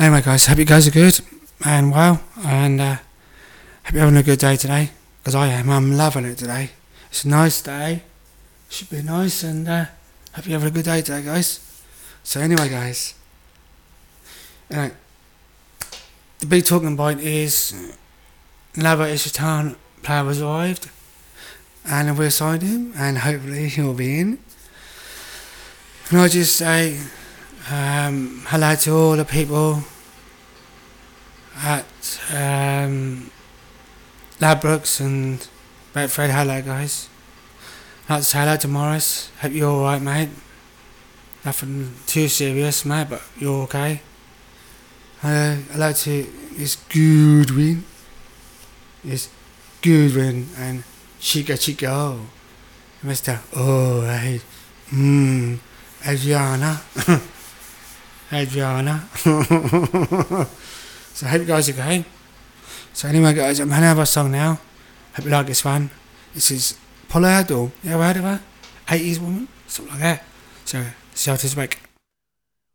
Anyway, guys, hope you guys are good and well, and hope you're having a good day today, because I am. I'm loving it today. It's a nice day. Should be nice, and hope you're having a good day today, guys. So anyway, guys, the big talking point is Lava Ishatan player has arrived, and we've signed him, and hopefully he'll be in. Can I just say hello to all the people at Ladbrokes and Betfred. Hello, guys. I'd like to say hello to Morris. Hope you're alright, mate. Nothing too serious, mate, but you're okay. Hello to Miss Goodwin. Miss Goodwin and Chico. Mr. Oh, hey. Adriana. Adriana. So I hope you guys are okay. So anyway, guys, I'm going to have a song now. Hope you like this one. This is Paula Abdul. You ever heard of her? 80s woman? Something like that. So, see how this back.